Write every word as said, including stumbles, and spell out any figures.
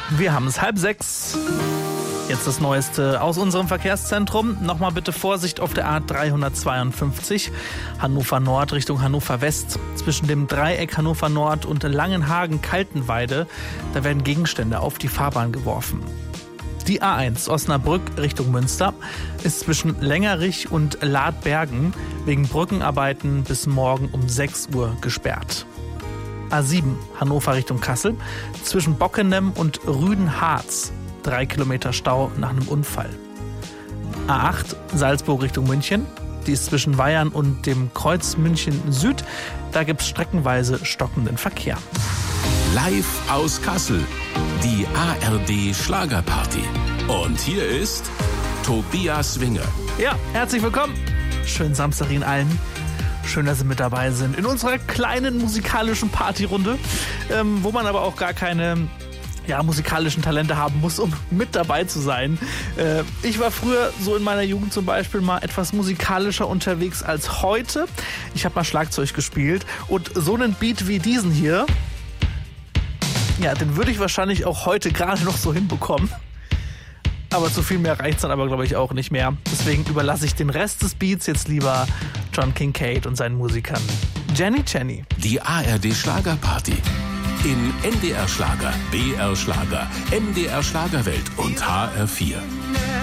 Wir haben es halb sechs. Jetzt das Neueste aus unserem Verkehrszentrum. Nochmal bitte Vorsicht auf der A dreihundertzweiundfünfzig, Hannover Nord Richtung Hannover West. Zwischen dem Dreieck Hannover Nord und Langenhagen-Kaltenweide, da werden Gegenstände auf die Fahrbahn geworfen. Die A eins Osnabrück Richtung Münster ist zwischen Längerich und Ladbergen wegen Brückenarbeiten bis morgen um sechs Uhr gesperrt. A sieben Hannover Richtung Kassel zwischen Bockenem und Rüdenharz. Drei Kilometer Stau nach einem Unfall. A acht Salzburg Richtung München. Die ist zwischen Weyern und dem Kreuz München Süd. Da gibt es streckenweise stockenden Verkehr. Live aus Kassel, die A R D Schlagerparty. Und hier ist Tobias Winger. Ja, herzlich willkommen. Schönen Samstag Ihnen allen. Schön, dass Sie mit dabei sind in unserer kleinen musikalischen Partyrunde, ähm, wo man aber auch gar keine ja, musikalischen Talente haben muss, um mit dabei zu sein. Äh, ich war früher so in meiner Jugend zum Beispiel mal etwas musikalischer unterwegs als heute. Ich habe mal Schlagzeug gespielt und so einen Beat wie diesen hier, ja, den würde ich wahrscheinlich auch heute gerade noch so hinbekommen. Aber zu viel mehr reicht's dann aber, glaube ich, auch nicht mehr. Deswegen überlasse ich den Rest des Beats jetzt lieber John Kincade und seinen Musikern. Jenny Jenny. Die A R D Schlagerparty. In N D R Schlager, B R Schlager, M D R Schlagerwelt und H R vier.